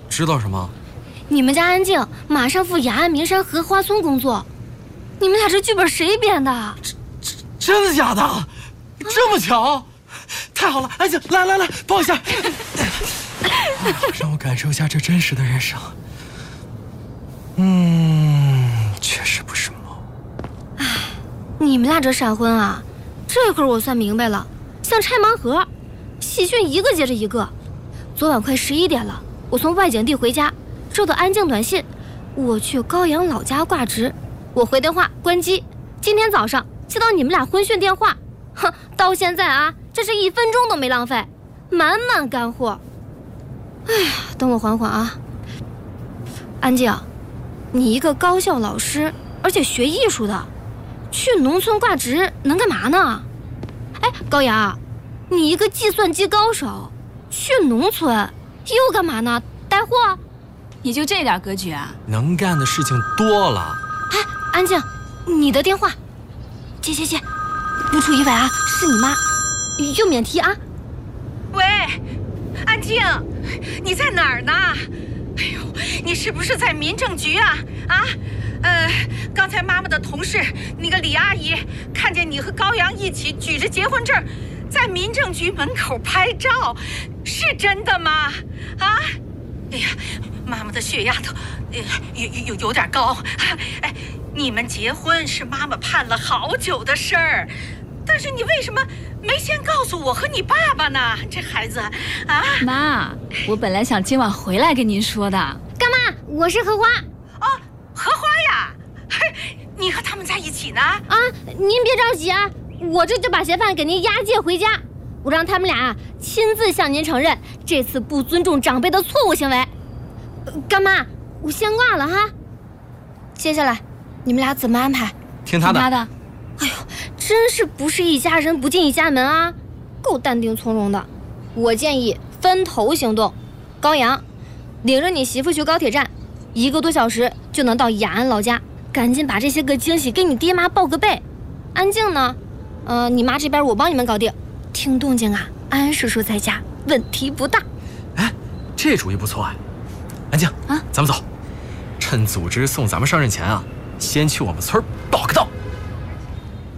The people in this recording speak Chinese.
知道什么？ 你们家安静马上赴雅安名山荷花村工作，你们俩这剧本谁编的？ 真的假的？这么巧？太好了！安静，来，抱一下，让我感受一下这真实的人生。确实不是梦。 唉，你们俩这闪婚啊，这会儿我算明白了，像拆盲盒，喜讯一个接着一个。昨晚快11点了，我从外景地回家，收到安静短信，我去高阳老家挂职。我回电话关机，今天早上接到你们俩婚讯电话，哼，到现在啊，这是1分钟都没浪费，满满干货。哎呀，等我缓缓啊。安静，你一个高校老师，而且学艺术的，去农村挂职能干嘛呢？哎，高阳，你一个计算机高手，去农村又干嘛呢？带货？ 你就这点格局啊？ 能干的事情多了。 哎，安静，你的电话，接，不出意外啊，是你妈，用免提啊。 喂，安静，你在哪儿呢？哎呦，你是不是在民政局啊？刚才妈妈的同事那个李阿姨看见你和高阳一起举着结婚证，在民政局门口拍照，是真的吗？啊？哎呀，妈妈的血压都有点高。哎，你们结婚是妈妈盼了好久的事儿，但是你为什么没先告诉我和你爸爸呢？这孩子啊！ 妈，我本来想今晚回来跟您说的。 干嘛？我是荷花。 哦，荷花呀！你和他们在一起呢？ 啊，您别着急啊，我这就把嫌犯给您押解回家，我让他们俩亲自向您承认这次不尊重长辈的错误行为。干妈，我先挂了哈。接下来你们俩怎么安排？ 听他的。 哎呦，真是不是一家人不进一家门啊，够淡定从容的。我建议分头行动。高阳，领着你媳妇去高铁站，1个多小时就能到雅安老家，赶紧把这些个惊喜给你爹妈报个备。安静呢，你妈这边我帮你们搞定。听动静啊，安叔叔在家，问题不大。 哎，这主意不错啊。安静啊，咱们走，趁组织送咱们上任前啊，先去我们村报个到。